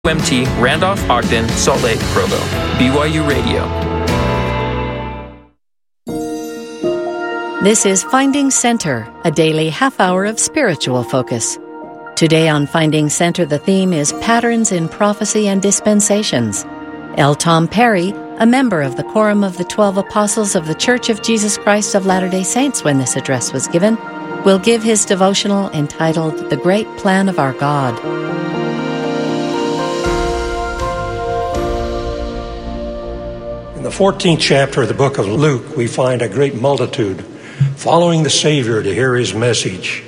UMT, Randolph, Ogden, Salt Lake, Provo. BYU Radio. This is Finding Center, a daily half-hour of spiritual focus. Today on Finding Center, the theme is Patterns in Prophecy and Dispensations. L. Tom Perry, a member of the Quorum of the 12 Apostles of the Church of Jesus Christ of Latter-day Saints when this address was given, will give his devotional entitled The Great Plan of Our God. In the 14th chapter of the book of Luke, we find a great multitude following the Savior to hear his message.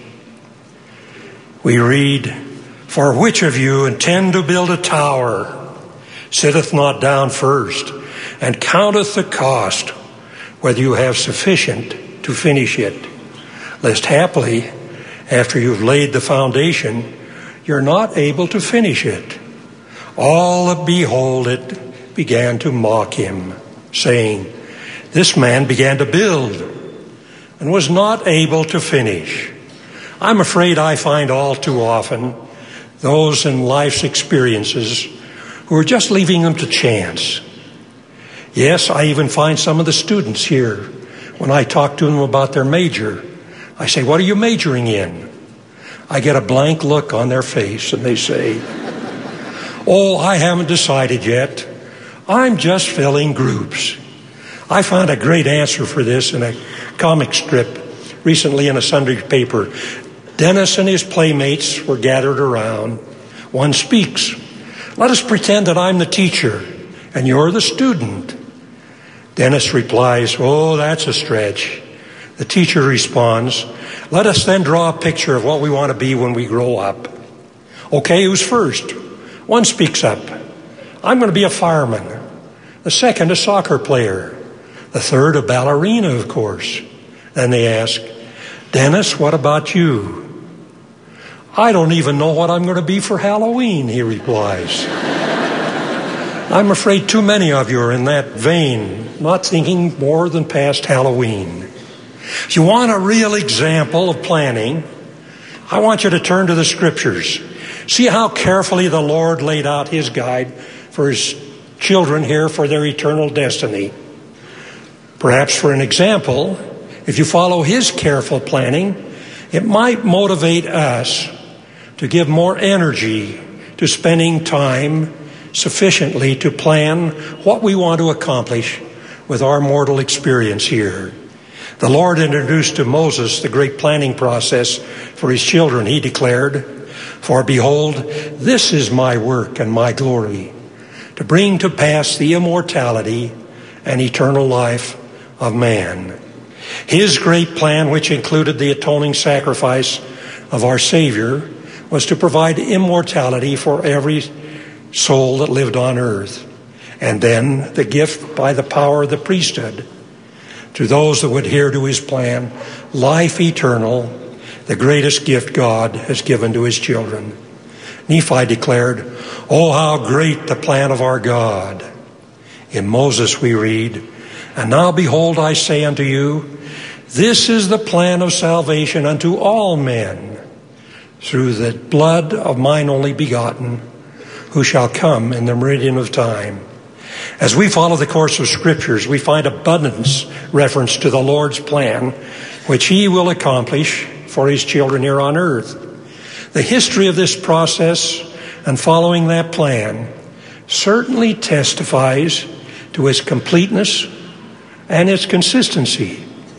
We read, "For which of you intend to build a tower, sitteth not down first, and counteth the cost, whether you have sufficient to finish it, lest haply, after you've laid the foundation, you're not able to finish it. All that behold it began to mock him, saying, This man began to build, and was not able to finish." I'm afraid I find all too often those in life's experiences who are just leaving them to chance. Yes, I even find some of the students here, when I talk to them about their major, I say, "What are you majoring in?" I get a blank look on their face, and they say, "Oh, I haven't decided yet. I'm just filling groups." I found a great answer for this in a comic strip recently in a Sunday paper. Dennis and his playmates were gathered around. One speaks, "Let us pretend that I'm the teacher and you're the student." Dennis replies, "Oh, that's a stretch." The teacher responds, "Let us then draw a picture of what we want to be when we grow up." "Okay, who's first?" One speaks up, "I'm going to be a fireman." The second, a soccer player. The third, a ballerina, of course. Then they ask, "Dennis, what about you?" "I don't even know what I'm going to be for Halloween," he replies. I'm afraid too many of you are in that vein, not thinking more than past Halloween. If you want a real example of planning, I want you to turn to the Scriptures. See how carefully the Lord laid out his guide for his children here for their eternal destiny. Perhaps for an example, if you follow his careful planning, it might motivate us to give more energy to spending time sufficiently to plan what we want to accomplish with our mortal experience here. The Lord introduced to Moses the great planning process for his children. He declared, "For behold, this is my work and my glory, to bring to pass the immortality and eternal life of man." His great plan, which included the atoning sacrifice of our Savior, was to provide immortality for every soul that lived on earth, and then the gift by the power of the priesthood to those that would adhere to his plan, life eternal, the greatest gift God has given to his children. Nephi declared, "Oh, how great the plan of our God." In Moses we read, "And now behold, I say unto you, this is the plan of salvation unto all men, through the blood of mine only begotten, who shall come in the meridian of time." As we follow the course of Scriptures, we find abundance reference to the Lord's plan, which he will accomplish for his children here on earth. The history of this process and following that plan certainly testifies to its completeness and its consistency.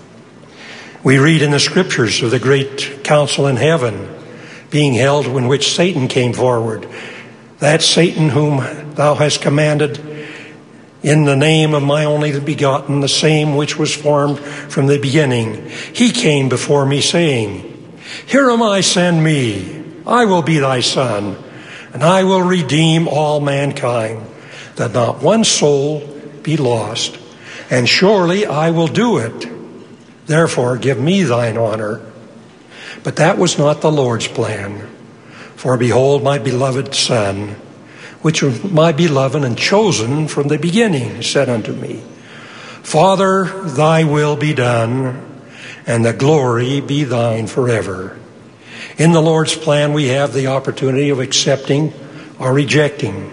We read in the Scriptures of the great council in heaven being held in which Satan came forward. That Satan whom thou hast commanded in the name of my only begotten, the same which was formed from the beginning. He came before me, saying, Here am I, send me. I will be thy son, and I will redeem all mankind, that not one soul be lost. And surely I will do it. Therefore give me thine honor. But that was not the Lord's plan. For behold, my beloved Son, which was my beloved and chosen from the beginning, said unto me, Father, thy will be done, and the glory be thine forever. In the Lord's plan, we have the opportunity of accepting are rejecting.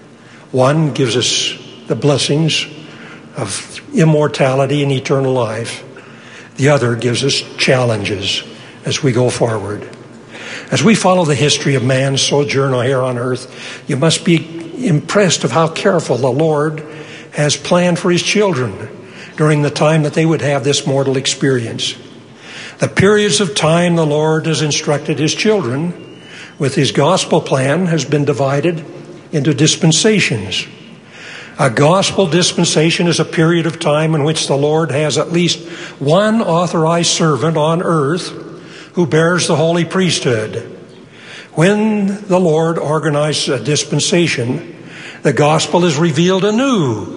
One gives us the blessings of immortality and eternal life. The other gives us challenges as we go forward. As we follow the history of man's sojourn here on earth, you must be impressed of how careful the Lord has planned for his children during the time that they would have this mortal experience. The periods of time the Lord has instructed his children with his gospel plan has been divided into dispensations. A gospel dispensation is a period of time in which the Lord has at least one authorized servant on earth who bears the holy priesthood. When the Lord organizes a dispensation, the gospel is revealed anew,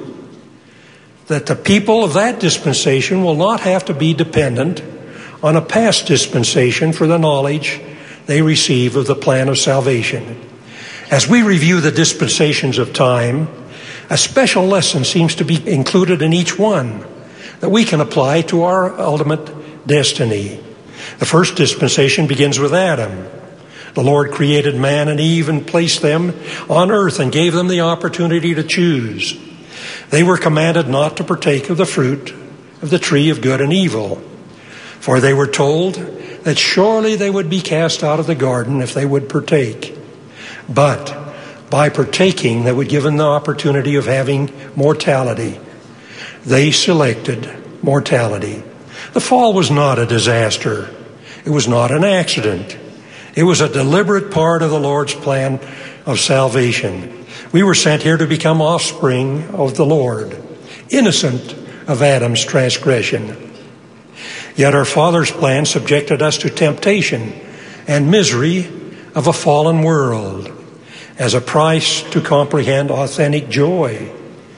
that the people of that dispensation will not have to be dependent on a past dispensation for the knowledge they receive of the plan of salvation. As we review the dispensations of time, a special lesson seems to be included in each one that we can apply to our ultimate destiny. The first dispensation begins with Adam. The Lord created man and Eve and placed them on earth and gave them the opportunity to choose. They were commanded not to partake of the fruit of the tree of good and evil, for they were told that surely they would be cast out of the garden if they would partake. But by partaking, they would give them the opportunity of having mortality. They selected mortality. The fall was not a disaster. It was not an accident. It was a deliberate part of the Lord's plan of salvation. We were sent here to become offspring of the Lord, innocent of Adam's transgression. Yet our Father's plan subjected us to temptation and misery of a fallen world as a price to comprehend authentic joy.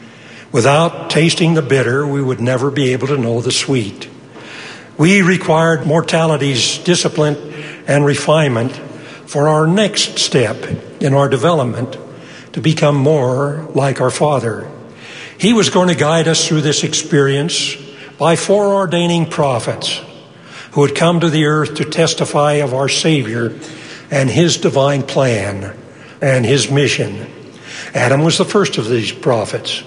Without tasting the bitter, we would never be able to know the sweet. We required mortality's discipline and refinement for our next step in our development to become more like our Father. He was going to guide us through this experience by foreordaining prophets who would come to the earth to testify of our Savior and his divine plan and his mission. Adam was the first of these prophets.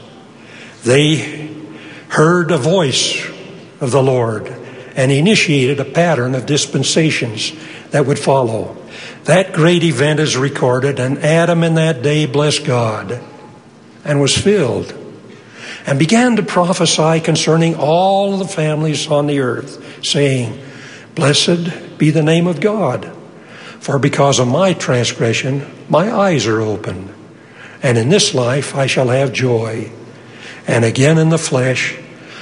They heard a voice of the Lord and initiated a pattern of dispensations that would follow. That great event is recorded, and Adam in that day blessed God and was filled and began to prophesy concerning all the families on the earth, saying, "Blessed be the name of God. For because of my transgression, my eyes are opened, and in this life I shall have joy. And again in the flesh,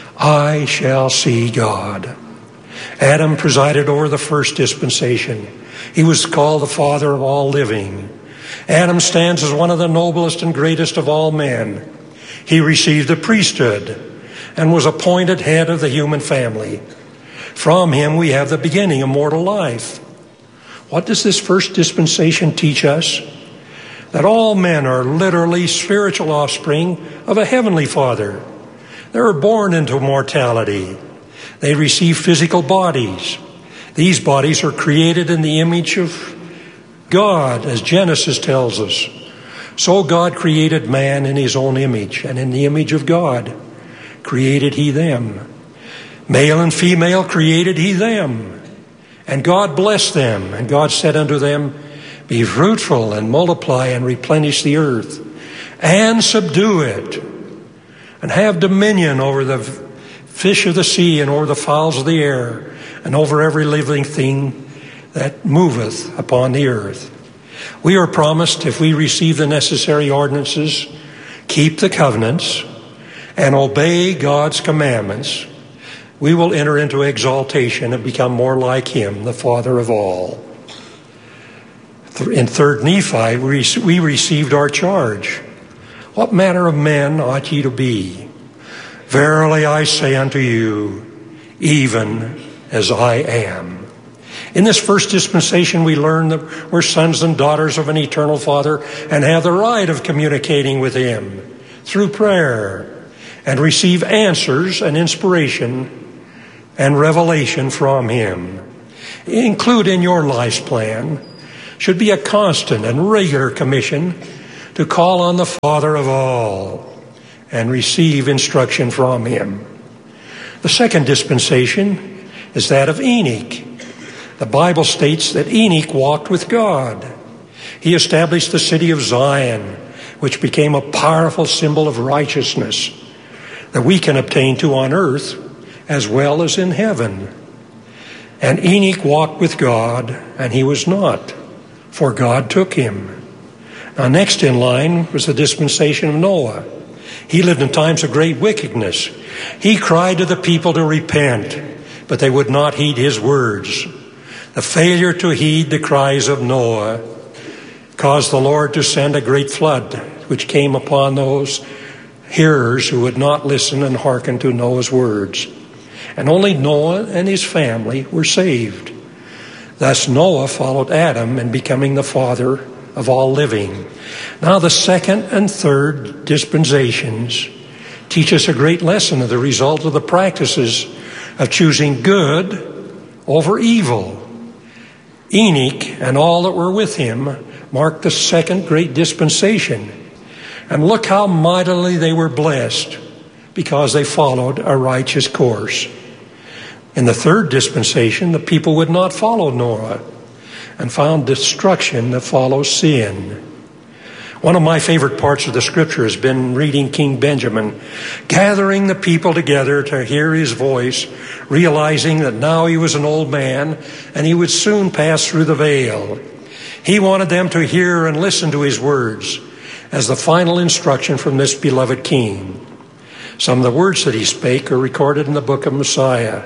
I shall see God." Adam presided over the first dispensation. He was called the father of all living. Adam stands as one of the noblest and greatest of all men. He received the priesthood and was appointed head of the human family. From him we have the beginning of mortal life. What does this first dispensation teach us? That all men are literally spiritual offspring of a heavenly Father. They are born into mortality. They receive physical bodies. These bodies are created in the image of God, as Genesis tells us. So God created man in his own image, and in the image of God created he them. Male and female created he them. And God blessed them, and God said unto them, "Be fruitful and multiply and replenish the earth, and subdue it, and have dominion over the fish of the sea, and over the fowls of the air, and over every living thing that moveth upon the earth." We are promised, if we receive the necessary ordinances, keep the covenants, and obey God's commandments, we will enter into exaltation and become more like him, the Father of all. In 3 Nephi, we received our charge. "What manner of men ought ye to be? Verily I say unto you, even as I am." In this first dispensation, we learn that we're sons and daughters of an eternal Father and have the right of communicating with him through prayer and receive answers and inspiration and revelation from him. Include in your life's plan should be a constant and regular commission to call on the Father of all and receive instruction from him. The second dispensation is that of Enoch. The Bible states that Enoch walked with God. He established the city of Zion, which became a powerful symbol of righteousness that we can obtain to on earth as well as in heaven. And Enoch walked with God, and he was not, for God took him. Now, next in line was the dispensation of Noah. He lived in times of great wickedness. He cried to the people to repent, but they would not heed his words. The failure to heed the cries of Noah caused the Lord to send a great flood, which came upon those hearers who would not listen and hearken to Noah's words. And only Noah and his family were saved. Thus Noah followed Adam in becoming the father of all living. Now the second and third dispensations teach us a great lesson of the result of the practices of choosing good over evil. Enoch and all that were with him marked the second great dispensation. And look how mightily they were blessed because they followed a righteous course. In the third dispensation, the people would not follow Noah and found destruction that follows sin. One of my favorite parts of the scripture has been reading King Benjamin, gathering the people together to hear his voice, realizing that now he was an old man and he would soon pass through the veil. He wanted them to hear and listen to his words as the final instruction from this beloved king. Some of the words that he spake are recorded in the book of Mosiah.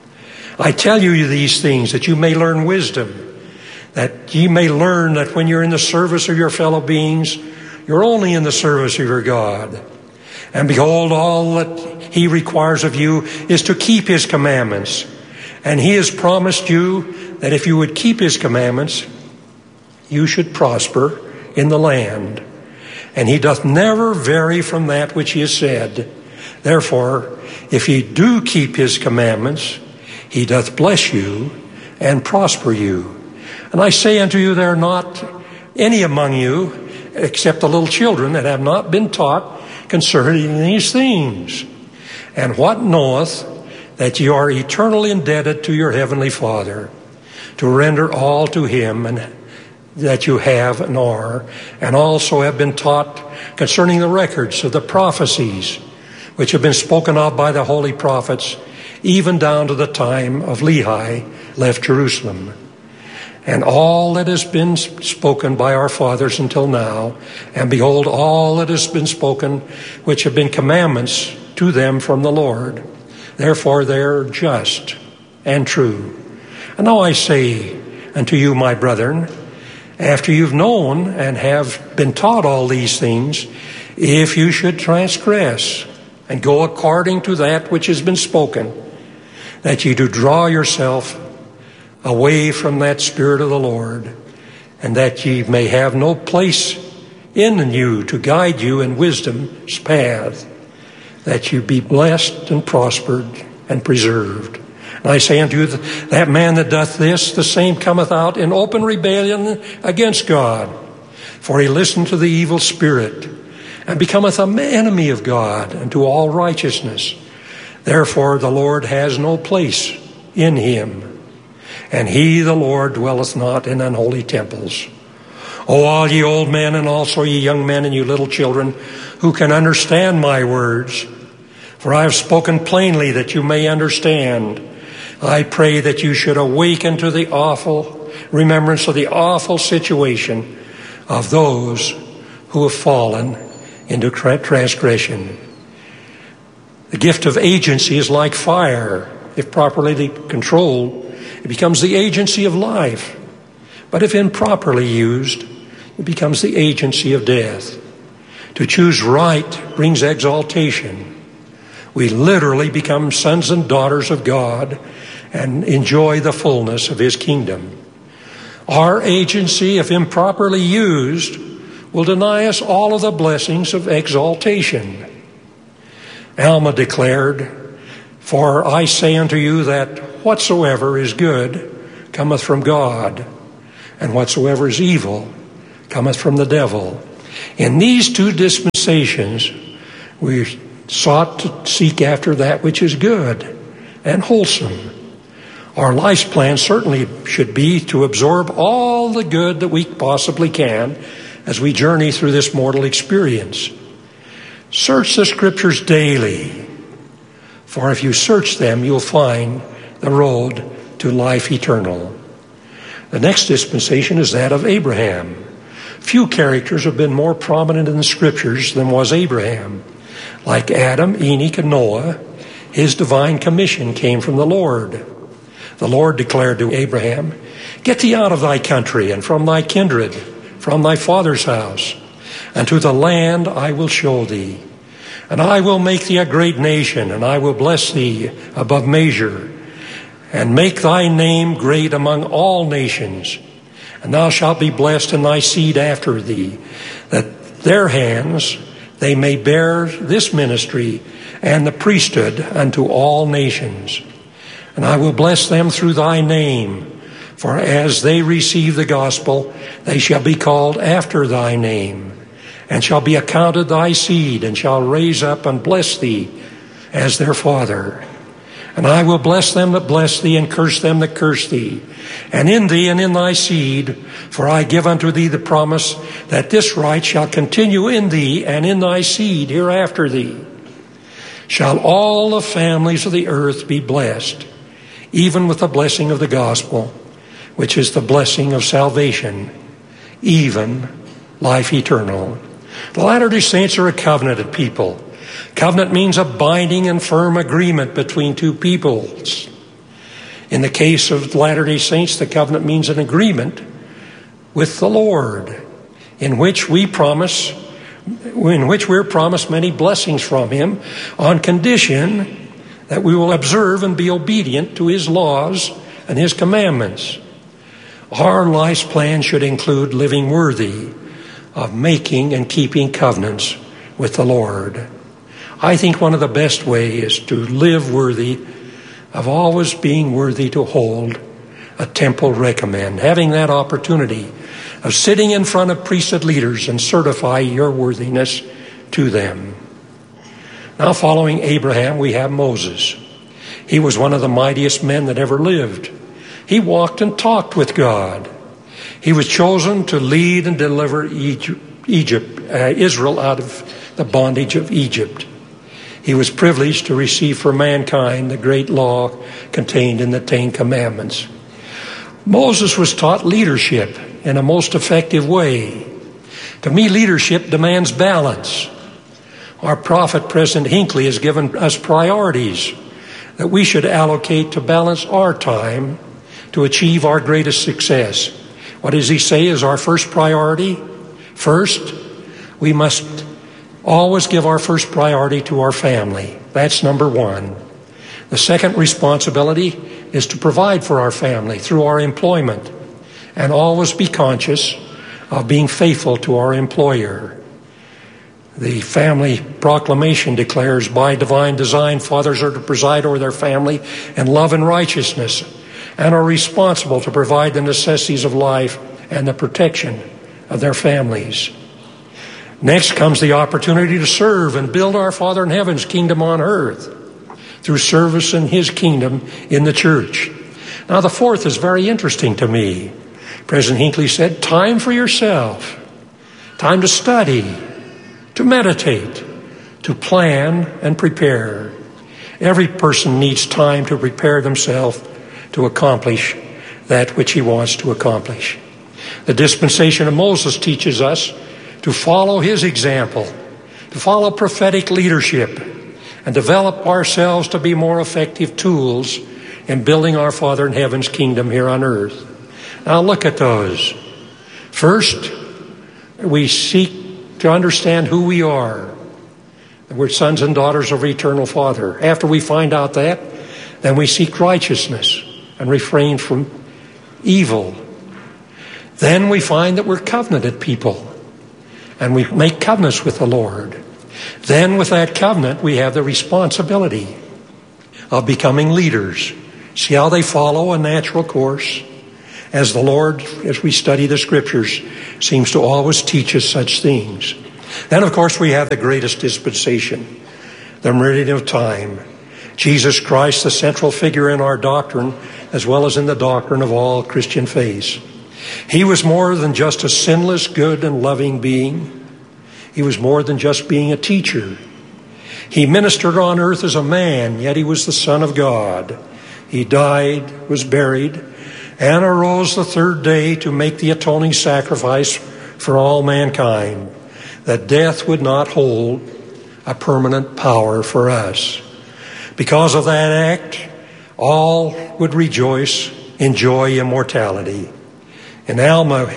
I tell you these things that you may learn wisdom, that ye may learn that when you're in the service of your fellow beings, you're only in the service of your God. And behold, all that he requires of you is to keep his commandments. And he has promised you that if you would keep his commandments, you should prosper in the land. And he doth never vary from that which he has said. Therefore, if ye do keep his commandments, he doth bless you and prosper you. And I say unto you, there are not any among you, except the little children, that have not been taught concerning these things. And what knoweth that ye are eternally indebted to your heavenly Father, to render all to him, and that you have and are, and also have been taught concerning the records of the prophecies, which have been spoken of by the holy prophets, even down to the time of Lehi left Jerusalem. And all that has been spoken by our fathers until now, and behold, all that has been spoken, which have been commandments to them from the Lord. Therefore they are just and true. And now I say unto you, my brethren, after you've known and have been taught all these things, if you should transgress and go according to that which has been spoken, that ye do draw yourself away from that Spirit of the Lord, and that ye may have no place in you to guide you in wisdom's path, that you be blessed and prospered and preserved. And I say unto you, that man that doth this, the same cometh out in open rebellion against God. For he listened to the evil spirit, and becometh an enemy of God unto all righteousness. Therefore the Lord has no place in him. And he, the Lord, dwelleth not in unholy temples. O all ye old men, and also ye young men, and you little children, who can understand my words, for I have spoken plainly that you may understand. I pray that you should awaken to the awful remembrance of the awful situation of those who have fallen into transgression. The gift of agency is like fire. If properly controlled, it becomes the agency of life. But if improperly used, it becomes the agency of death. To choose right brings exaltation. We literally become sons and daughters of God and enjoy the fullness of his kingdom. Our agency, if improperly used, will deny us all of the blessings of exaltation. Alma declared, "For I say unto you that whatsoever is good cometh from God, and whatsoever is evil cometh from the devil." In these two dispensations, we sought to seek after that which is good and wholesome. Our life's plan certainly should be to absorb all the good that we possibly can as we journey through this mortal experience. Search the Scriptures daily, for if you search them, you'll find the road to life eternal. The next dispensation is that of Abraham. Few characters have been more prominent in the Scriptures than was Abraham. Like Adam, Enoch, and Noah, his divine commission came from the Lord. The Lord declared to Abraham, "Get thee out of thy country and from thy kindred, from thy father's house, and to the land I will show thee. And I will make thee a great nation, and I will bless thee above measure, and make thy name great among all nations. And thou shalt be blessed in thy seed after thee, that their hands they may bear this ministry and the priesthood unto all nations. And I will bless them through thy name, for as they receive the gospel, they shall be called after thy name, and shall be accounted thy seed, and shall raise up and bless thee as their father. And I will bless them that bless thee, and curse them that curse thee. And in thee and in thy seed, for I give unto thee the promise that this right shall continue in thee and in thy seed hereafter thee. Shall all the families of the earth be blessed, even with the blessing of the gospel, which is the blessing of salvation, even life eternal." The Latter-day Saints are a covenanted people. Covenant means a binding and firm agreement between two peoples. In the case of Latter-day Saints, the covenant means an agreement with the Lord, in which we're promised many blessings from Him on condition that we will observe and be obedient to His laws and His commandments. Our life's plan should include living worthy of making and keeping covenants with the Lord. I think one of the best ways is to live worthy of always being worthy to hold a temple recommend, having that opportunity of sitting in front of priesthood leaders and certify your worthiness to them. Now, following Abraham, we have Moses. He was one of the mightiest men that ever lived. He walked and talked with God. He was chosen to lead and deliver Israel out of the bondage of Egypt. He was privileged to receive for mankind the great law contained in the Ten Commandments. Moses was taught leadership in a most effective way. To me, leadership demands balance. Our prophet, President Hinckley, has given us priorities that we should allocate to balance our time to achieve our greatest success. What does he say is our first priority? First, we must always give our first priority to our family. That's number one. The second responsibility is to provide for our family through our employment and always be conscious of being faithful to our employer. The family proclamation declares, by divine design, fathers are to preside over their family in love and righteousness and are responsible to provide the necessities of life and the protection of their families. Next comes the opportunity to serve and build our Father in heaven's kingdom on earth through service in His kingdom in the church. Now, the fourth is very interesting to me. President Hinckley said, time for yourself, time to study, to meditate, to plan and prepare. Every person needs time to prepare themselves to accomplish that which he wants to accomplish. The dispensation of Moses teaches us to follow his example, to follow prophetic leadership, and develop ourselves to be more effective tools in building our Father in heaven's kingdom here on earth. Now look at those. First, we seek to understand who we are. We're sons and daughters of our eternal Father. After we find out that, then we seek righteousness and refrain from evil. Then we find that we're covenanted people, and we make covenants with the Lord. Then with that covenant, we have the responsibility of becoming leaders. See how they follow a natural course? As the Lord, as we study the Scriptures, seems to always teach us such things. Then, of course, we have the greatest dispensation, the meridian of time. Jesus Christ, the central figure in our doctrine, as well as in the doctrine of all Christian faiths. He was more than just a sinless, good, and loving being. He was more than just being a teacher. He ministered on earth as a man, yet he was the Son of God. He died, was buried, and arose the third day to make the atoning sacrifice for all mankind, that death would not hold a permanent power for us. Because of that act, all would rejoice, enjoy immortality. In Alma,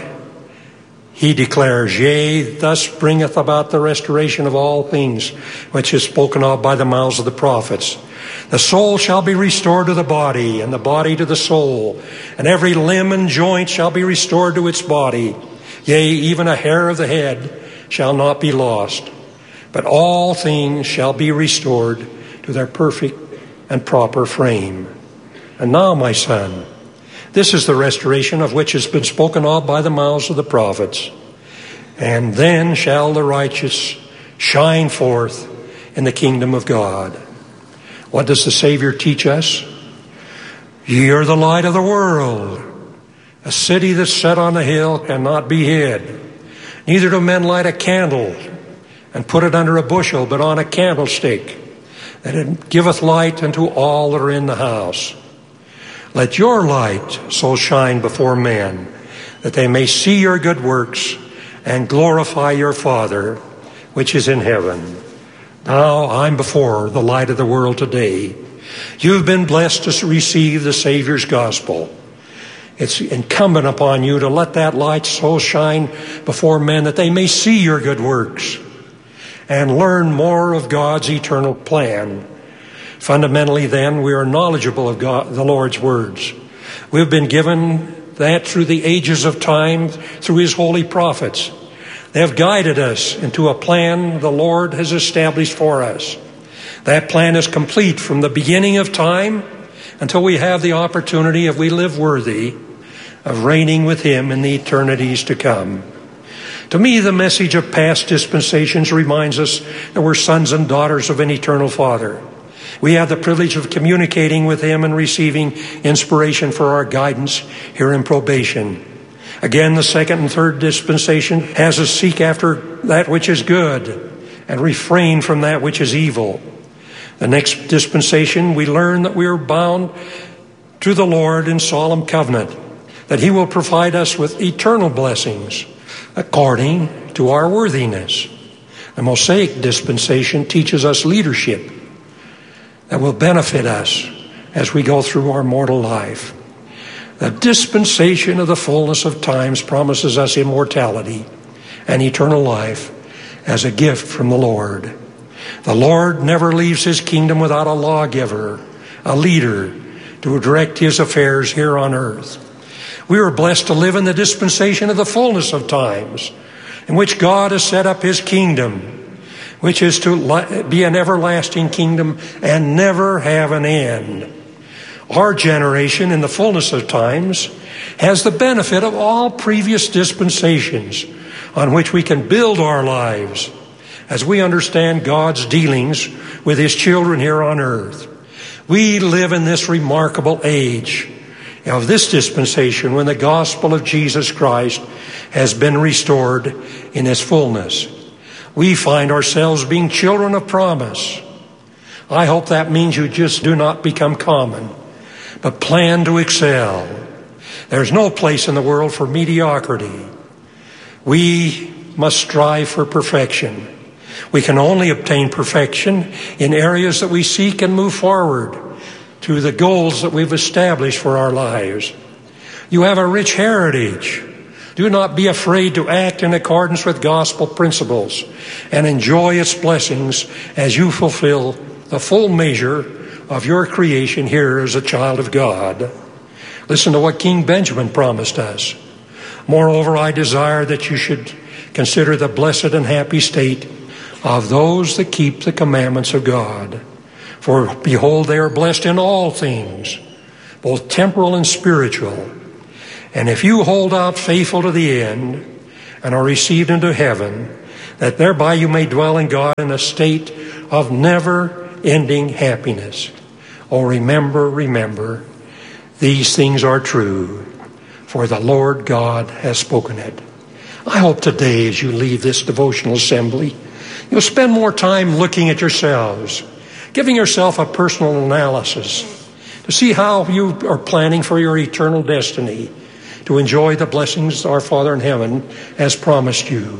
he declares, "Yea, thus bringeth about the restoration of all things, which is spoken of by the mouths of the prophets. The soul shall be restored to the body, and the body to the soul, and every limb and joint shall be restored to its body. Yea, even a hair of the head shall not be lost, but all things shall be restored to their perfect and proper frame. And now, my son, this is the restoration of which has been spoken of by the mouths of the prophets. And then shall the righteous shine forth in the kingdom of God." What does the Savior teach us? "Ye are the light of the world. A city that's set on a hill cannot be hid. Neither do men light a candle and put it under a bushel, but on a candlestick, that it giveth light unto all that are in the house. Let your light so shine before men, that they may see your good works and glorify your Father, which is in heaven." Now I'm before the light of the world today. You've been blessed to receive the Savior's gospel. It's incumbent upon you to let that light so shine before men that they may see your good works and learn more of God's eternal plan. Fundamentally, then, we are knowledgeable of God, the Lord's words. We've been given that through the ages of time, through His holy prophets. They have guided us into a plan the Lord has established for us. That plan is complete from the beginning of time until we have the opportunity, if we live worthy, of reigning with Him in the eternities to come. To me, the message of past dispensations reminds us that we're sons and daughters of an eternal Father. We have the privilege of communicating with Him and receiving inspiration for our guidance here in probation. Again, the second and third dispensation has us seek after that which is good and refrain from that which is evil. The next dispensation, we learn that we are bound to the Lord in solemn covenant, that He will provide us with eternal blessings according to our worthiness. The Mosaic dispensation teaches us leadership that will benefit us as we go through our mortal life. The dispensation of the fullness of times promises us immortality and eternal life as a gift from the Lord. The Lord never leaves His kingdom without a lawgiver, a leader to direct His affairs here on earth. We are blessed to live in the dispensation of the fullness of times, in which God has set up His kingdom, which is to be an everlasting kingdom and never have an end. Our generation, in the fullness of times, has the benefit of all previous dispensations on which we can build our lives as we understand God's dealings with His children here on earth. We live in this remarkable age of this dispensation when the gospel of Jesus Christ has been restored in its fullness. We find ourselves being children of promise. I hope that means you just do not become common, but plan to excel. There's no place in the world for mediocrity. We must strive for perfection. We can only obtain perfection in areas that we seek and move forward to the goals that we've established for our lives. You have a rich heritage. Do not be afraid to act in accordance with gospel principles and enjoy its blessings as you fulfill the full measure of your creation here as a child of God. Listen to what King Benjamin promised us. Moreover, I desire that you should consider the blessed and happy state of those that keep the commandments of God. For behold, they are blessed in all things, both temporal and spiritual. And if you hold out faithful to the end and are received into heaven, that thereby you may dwell in God in a state of never-ending happiness. Oh, remember, these things are true, for the Lord God has spoken it. I hope today, as you leave this devotional assembly, you'll spend more time looking at yourselves, giving yourself a personal analysis to see how you are planning for your eternal destiny, to enjoy the blessings our Father in heaven has promised you.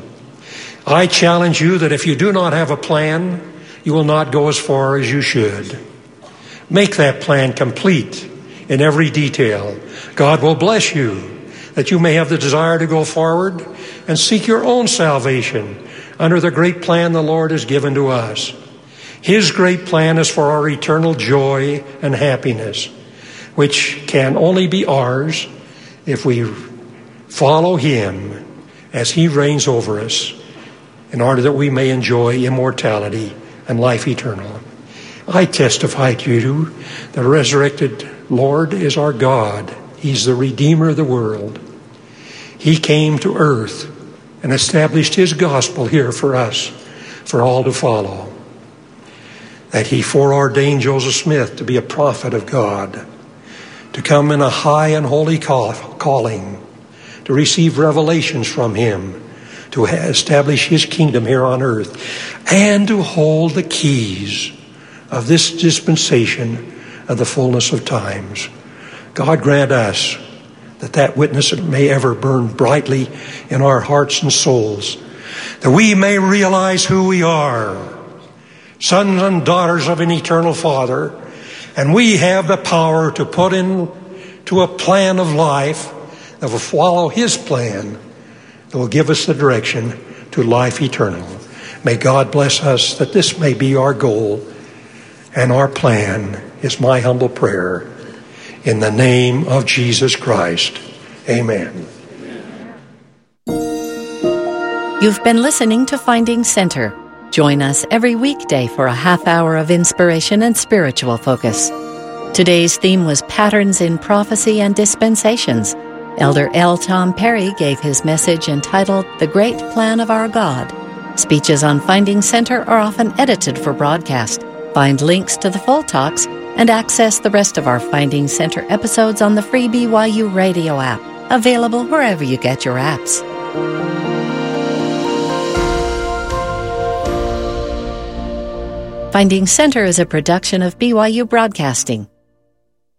I challenge you that if you do not have a plan, you will not go as far as you should. Make that plan complete in every detail. God will bless you, that you may have the desire to go forward and seek your own salvation under the great plan the Lord has given to us. His great plan is for our eternal joy and happiness, which can only be ours if we follow Him as He reigns over us, in order that we may enjoy immortality and life eternal. I testify to you, the resurrected Lord is our God. He's the Redeemer of the world. He came to earth and established His gospel here for us, for all to follow. That He foreordained Joseph Smith to be a prophet of God, to come in a high and holy calling, to receive revelations from Him, to establish His kingdom here on earth, and to hold the keys of this dispensation of the fullness of times. God grant us that witness may ever burn brightly in our hearts and souls, that we may realize who we are, sons and daughters of an eternal Father, and we have the power to put into a plan of life that will follow His plan, that will give us the direction to life eternal. May God bless us that this may be our goal and our plan, is my humble prayer. In the name of Jesus Christ, amen. You've been listening to Finding Center. Join us every weekday for a half hour of inspiration and spiritual focus. Today's theme was Patterns in Prophecy and Dispensations. Elder L. Tom Perry gave his message entitled The Great Plan of Our God. Speeches on Finding Center are often edited for broadcast. Find links to the full talks and access the rest of our Finding Center episodes on the free BYU radio app, available wherever you get your apps. Finding Center is a production of BYU Broadcasting.